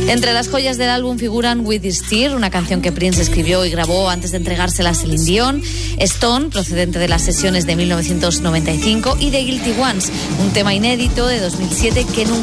Entre las joyas del álbum figuran With This Tear, una canción que Prince escribió y grabó antes de entregársela a Celine Dion, Stone, procedente de las sesiones de 1995, y The Guilty Ones, un tema inédito de 2007 que nunca